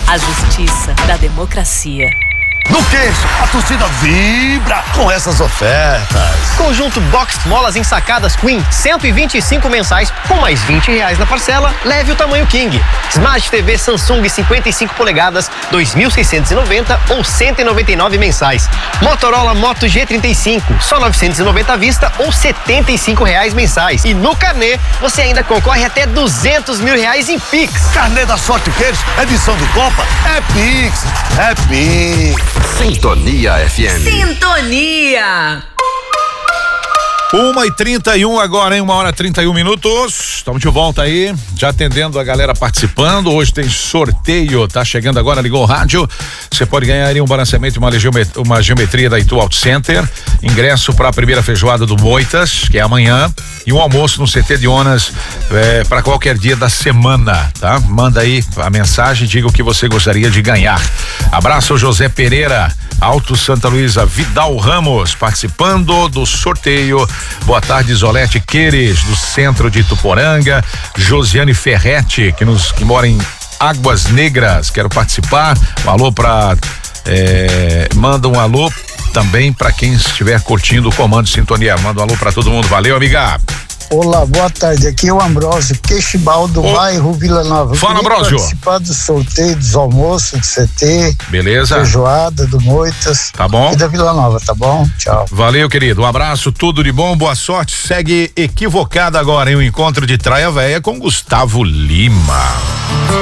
A justiça da democracia. No queixo, a torcida vibra com essas ofertas. Conjunto Box Molas ensacadas Queen, 125 mensais com mais R$20 na parcela, leve o tamanho King. Smart TV Samsung 55 polegadas, 2.690 ou 199 mensais. Motorola Moto G35, só 990 à vista ou R$75 mensais. E no carnê, você ainda concorre até R$200 mil em Pix. Carnê da Sorte Queiros, edição do Copa, é Pix, é Pix. Sintonia FM. Sintonia! 1h31 agora, hein? 1h31. Estamos de volta aí, já atendendo a galera participando. Hoje tem sorteio, tá chegando agora, ligou o rádio. Você pode ganhar aí um balanceamento e uma geometria da Itu Auto Center. Ingresso para a primeira feijoada do Moitas, que é amanhã. E um almoço no CT de Onas para qualquer dia da semana, tá? Manda aí a mensagem, diga o que você gostaria de ganhar. Abraço, José Pereira, Alto Santa Luísa, Vidal Ramos, participando do sorteio. Boa tarde, Zolete Queires, do centro de Ituporanga. Josiane Ferretti, que mora em Águas Negras, quero participar. Um alô manda um alô também para quem estiver curtindo o Comando Sintonia. Manda um alô para todo mundo. Valeu, amiga. Olá, boa tarde. Aqui é o Ambrósio Queixibal do bairro Vila Nova. Fala, Ambrósio. Participar do sorteio dos almoços do CT. Beleza. Feijoada do Moitas. Tá bom. E da Vila Nova, tá bom? Tchau. Valeu, querido. Um abraço, tudo de bom, boa sorte. Segue Equivocada agora em um encontro de Traia Véia com Gustavo Lima.